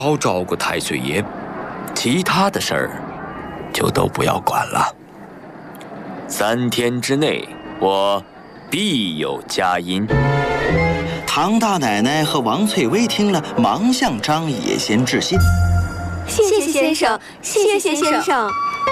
好照顾太岁爷，其他的事儿就都不要管了。3天之内，我必有佳音。 唐大奶奶和王翠薇听了，忙向张野仙致谢。 谢谢先生，谢谢先生。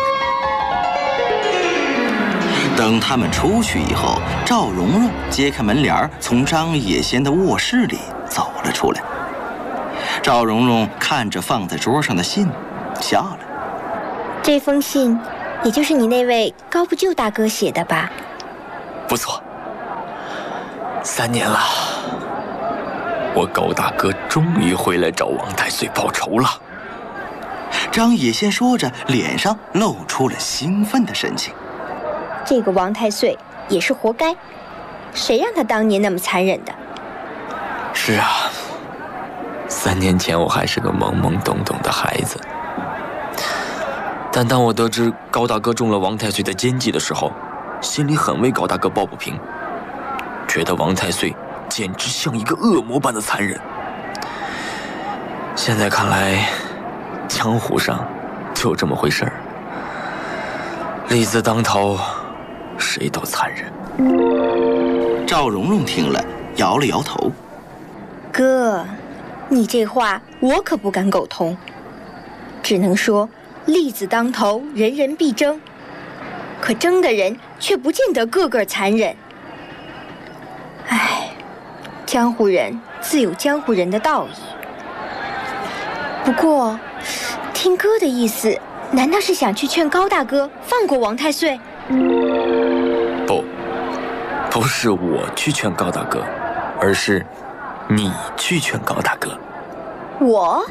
等他们出去以后，赵蓉蓉揭开门帘，从张野仙的卧室里走了出来。赵蓉蓉看着放在桌上的信，笑了。 这封信，也就是你那位高不就大哥写的吧？ 不错，3年了，我高大哥终于回来找王太岁报仇了。 张野仙说着，脸上露出了兴奋的神情。 这个王太岁也是活该，谁让他当年那么残忍的？ 是啊，3年前我还是个懵懵懂懂的孩子，但当我得知高大哥中了王太岁的奸计的时候，心里很为高大哥抱不平，觉得王太岁简直像一个恶魔般的残忍。现在看来，江湖上就这么回事儿，利字当头，谁都残忍。 赵蓉蓉听了，摇了摇头。 哥，你这话我可不敢苟同，只能说利字当头，人人必争，可争的人却不见得个个残忍。唉，江湖人自有江湖人的道义。不过，听哥的意思，难道是想去劝高大哥放过王太岁？ 不是我去劝高大哥，而是你去劝高大哥。 我？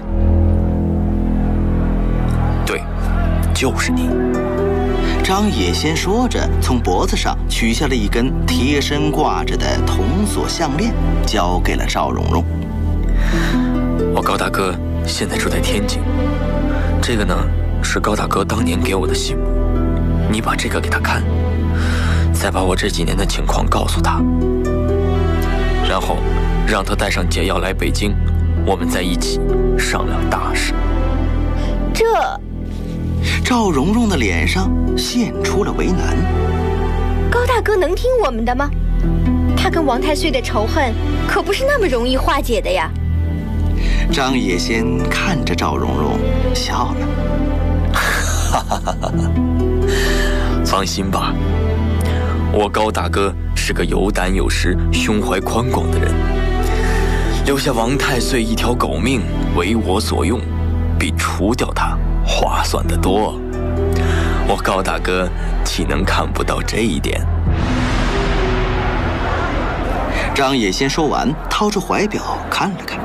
对，就是你。 张野仙说着，从脖子上取下了一根贴身挂着的铜锁项链，交给了赵蓉蓉。 我高大哥现在住在天津，这个呢是高大哥当年给我的信物，你把这个给他看，再把我这几年的情况告诉他，然后让他带上解药来北京，我们在一起商量大事。 赵蓉蓉的脸上现出了为难。 高大哥能听我们的吗？他跟王太岁的仇恨可不是那么容易化解的呀。 张野仙看着赵蓉蓉笑了， 哈哈哈哈！放心吧，我高大哥是个有胆有识、胸怀宽广的人，留下王太岁一条狗命为我所用，比除掉他划算得多。我高大哥岂能看不到这一点？ 张野仙说完，掏出怀表看了看。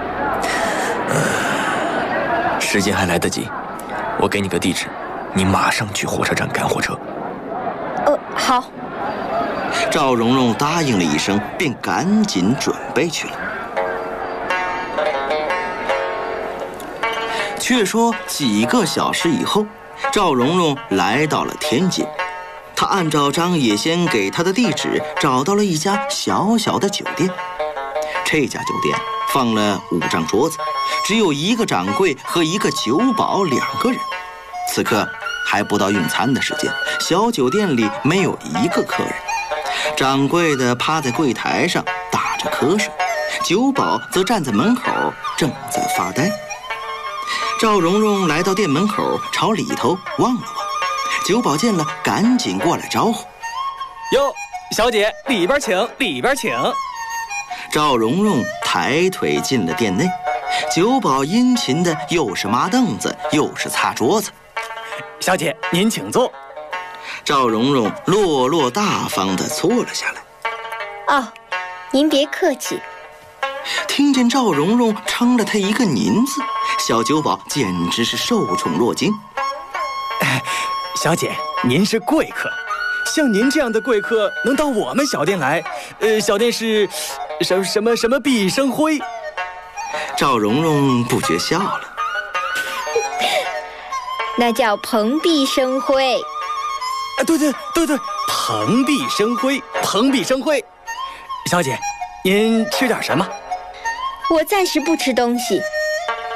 时间还来得及，我给你个地址，你马上去火车站赶火车。 好。 赵蓉蓉答应了一声，便赶紧准备去了。却说几个小时以后，赵蓉蓉来到了天津。她按照张野仙给她的地址，找到了一家小小的酒店。这家酒店放了5张桌子，只有1个掌柜和1个酒保2个人。此刻还不到用餐的时间，小酒店里没有1个客人。掌柜的趴在柜台上打着瞌睡，酒保则站在门口正在发呆。赵蓉蓉来到店门口，朝里头望了望，酒保见了赶紧过来招呼： 哟，小姐，里边请，里边请。 赵蓉蓉抬腿进了店内，酒保殷勤的又是抹凳子又是擦桌子。 小姐，您请坐。 赵蓉蓉落落大方地坐了下来。 您别客气。 听见赵蓉蓉称了他一个您字，小酒保简直是受宠若惊。 小姐，您是贵客，像您这样的贵客能到我们小店来，小店是什么毕生辉。 赵蓉蓉不觉笑了。 那叫蓬荜生辉。 对，蓬荜生辉，蓬荜生辉。小姐，您吃点什么？ 我暂时不吃东西，